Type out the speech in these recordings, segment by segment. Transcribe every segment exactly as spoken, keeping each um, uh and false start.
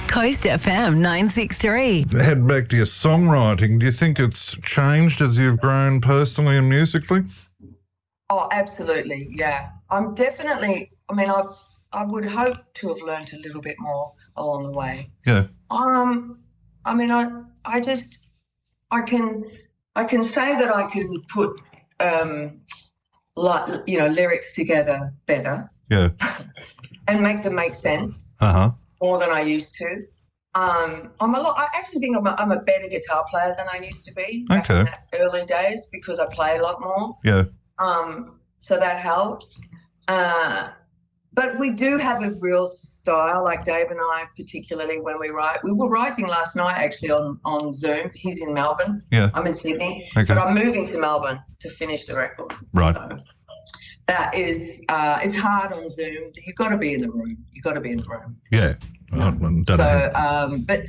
Coast F M nine six three. Head back to your songwriting. Do you think it's changed as you've grown personally and musically? Oh, absolutely, yeah. I'm definitely, I mean, I've, I would hope to have learned a little bit more along the way. Yeah. Um, I mean, I, I just, I can, I can say that I can put, um, like, you know, lyrics together better. Yeah. And make them make sense. Uh-huh. More than I used to. Um, I'm a lot. I actually think I'm a, I'm a better guitar player than I used to be back Okay. in the early days because I play a lot more. Yeah. Um, so that helps. Uh, but we do have a real style, like Dave and I, particularly when we write. We were writing last night actually on, on Zoom. He's in Melbourne. Yeah. I'm in Sydney. Okay. But I'm moving to Melbourne to finish the record. Right. So that is, uh, it's hard on Zoom. You've got to be in the room. You've got to be in the room. Yeah. I don't know. So, um, but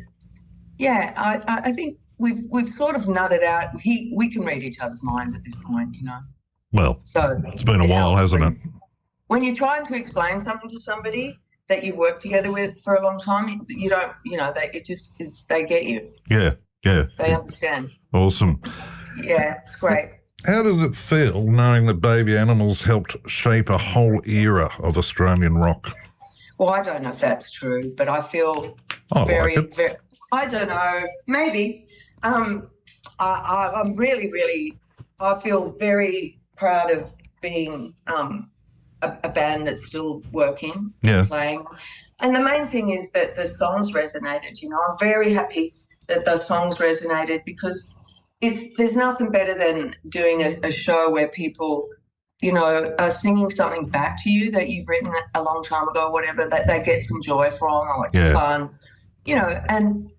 yeah, I, I think we've we've sort of nutted out. He we can read each other's minds at this point, you know. Well, So it's been a it while, helps hasn't when, it? When you're trying to explain something to somebody that you've worked together with for a long time, you don't, you know, they it just it's they get you. Yeah. Yeah. They understand. Awesome. Yeah, it's great. How does it feel knowing that Baby Animals helped shape a whole era of Australian rock? Well, I don't know if that's true, but I feel I very, like it. very, I don't know, maybe. Um, I, I, I'm really, really, I feel very proud of being um, a, a band that's still working, Yeah. playing. And the main thing is that the songs resonated, you know. I'm very happy that those songs resonated because it's there's nothing better than doing a, a show where people, you know, are singing something back to you that you've written a long time ago or whatever, that they get some joy from or it's Yeah. fun, you know, and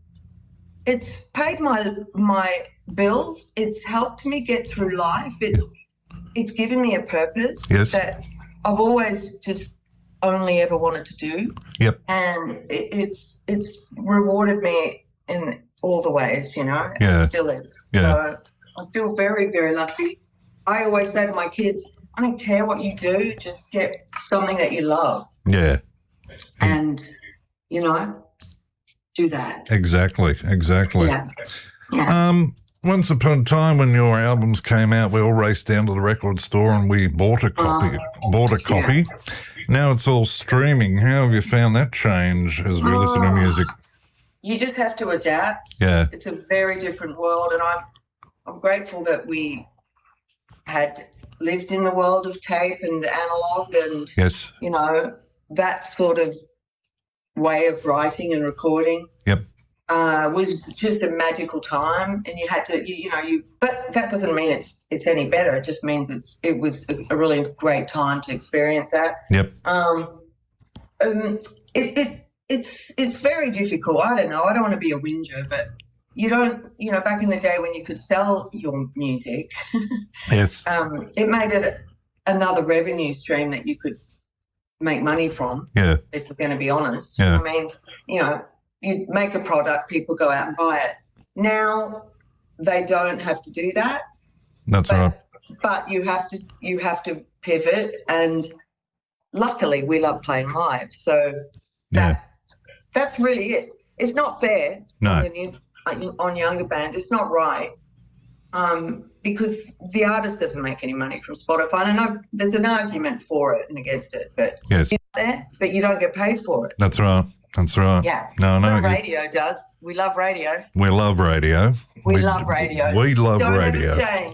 it's paid my my bills. It's helped me get through life. It's it's given me a purpose Yes. that I've always just only ever wanted to do. Yep. And it, it's it's rewarded me in all the ways, you know, and Yeah. it still is. Yeah. So I feel very, very lucky. I always say to my kids, I don't care what you do, just get something that you love Yeah. and, you know, do that. Exactly. Exactly. Yeah. Yeah. Um, once upon a time when your albums came out, we all raced down to the record store and we bought a copy. bought a copy. Now it's all streaming. How have you found that change as we listen to Oh. music? You just have to adapt. Yeah. It's a very different world, and I'm I'm grateful that we had lived in the world of tape and analog and, Yes. you know, that sort of way of writing and recording. Yep. Uh, was just a magical time, and you had to, you, you know, you. But that doesn't mean it's it's any better. It just means it's it was a, a really great time to experience that. Yep. Um, um it, it it's it's very difficult. I don't know. I don't want to be a whinger, but you don't. You know, back in the day when you could sell your music, Yes. um, it made it another revenue stream that you could make money from. Yeah. If we're going to be honest, Yeah. I mean, you know, you make a product, people go out and buy it. Now they don't have to do that, That's but, right. but you have to you have to pivot. And luckily, we love playing live, so Yeah. that that's really it. It's not fair No. on, the new, on younger bands. It's not right. Um, because the artist doesn't make any money from Spotify. And I know there's an argument for it and against it, but Yes. it's there, but you don't get paid for it. That's right. That's right. Yeah. No, no. Well, you- radio does. We love radio. We love radio. We love radio. We love Don't radio. ever change.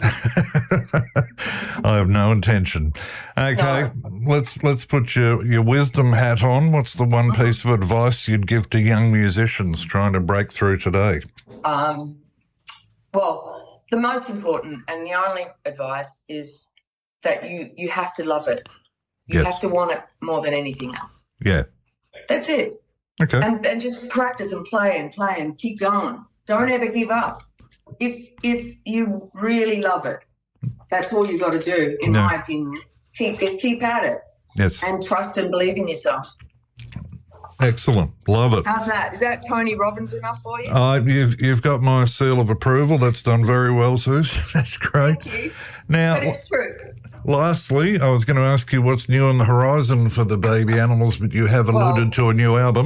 I have no intention. Okay, let's let's put your, your wisdom hat on. What's the one piece of advice you'd give to young musicians trying to break through today? Um, well, the most important and the only advice is that you you have to love it. You Yes. have to want it more than anything else. Yeah. That's it. Okay. And, and just practice and play and play and keep going. Don't ever give up. If if you really love it, that's all you've got to do, in No. my opinion. Keep keep at it Yes. and trust and believe in yourself. Excellent. Love it. How's that? Is that Tony Robbins enough for you? Uh, you've you've got my seal of approval. That's done very well, Suze. That's great. Thank you. Now, But it's true. lastly, I was going to ask you what's new on the horizon for the Baby Animals, but you have alluded Well- to a new album.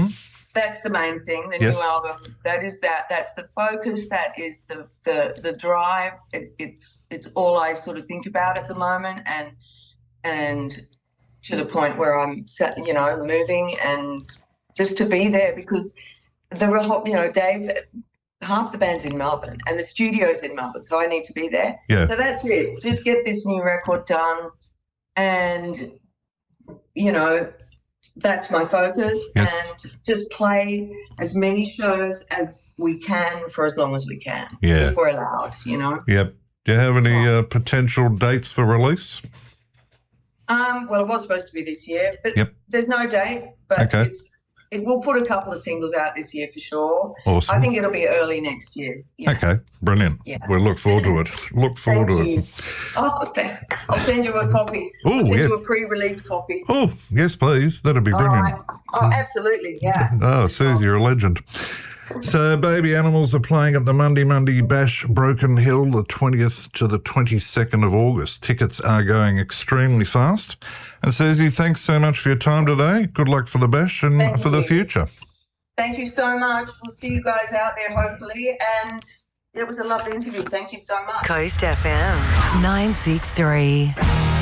that's the main thing. The Yes. new album. That is that. That's the focus. That is the the the drive. It, it's it's all I sort of think about at the moment, and and to the point where I'm, you know, moving and just to be there because the whole, you know, Dave. Half the band's in Melbourne and the studio's in Melbourne, so I need to be there. Yeah. So that's it. Just get this new record done, and you know, that's my focus. Yes. And just play as many shows as we can for as long as we can. Yeah. If we're allowed, you know. Yep. Do you have any uh, potential dates for release? Um. Well, it was supposed to be this year, but Yep. there's no date. But Okay. it's. It will put a couple of singles out this year for sure. Awesome. I think it'll be early next year. Yeah. Okay, brilliant. Yeah. We'll look forward to it. Look forward Thank to you. it. Oh, thanks. I'll send you a copy. Oh, I'll send yeah. you a pre-release copy. Oh, yes, please. That'd be All brilliant. right. Oh, absolutely. Yeah. Oh, Susie, you're a legend. So, Baby Animals are playing at the Monday Monday Bash Broken Hill the twentieth to the twenty-second of August. Tickets are going extremely fast. And Susie, thanks so much for your time today. Good luck for the Bash and Thank for the you. future. Thank you so much. We'll see you guys out there, hopefully. And it was a lovely interview. Thank you so much. Coast F M nine six three.